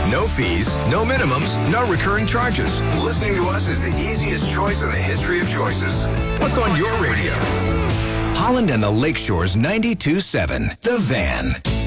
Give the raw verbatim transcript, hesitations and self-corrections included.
No fees, no minimums, no recurring charges. Listening to us is the easiest choice in the history of choices. What's on your radio? Holland and the Lakeshore's ninety-two point seven, The Van.